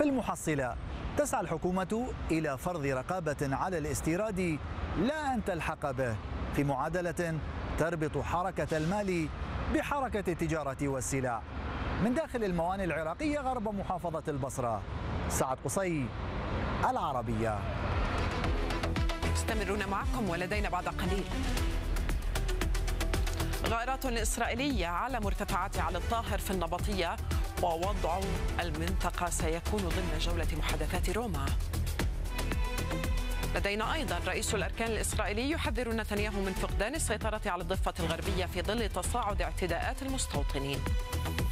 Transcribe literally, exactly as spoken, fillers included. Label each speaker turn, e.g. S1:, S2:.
S1: المحصلة تسعى الحكومة إلى فرض رقابة على الاستيراد لا أن تلحق به، في معادلة تربط حركة المال بحركة التجارة والسلع. من داخل الموانئ العراقية غرب محافظة البصرة، سعد قصي، العربية.
S2: مستمرون معكم ولدينا بعد قليل. غارات إسرائيلية على مرتفعات علي الطاهر في النبطية، ووضع المنطقة سيكون ضمن جولة محادثات روما. لدينا أيضا رئيس الأركان الإسرائيلي يحذر نتنياهو من فقدان السيطرة على الضفة الغربية في ظل تصاعد اعتداءات المستوطنين.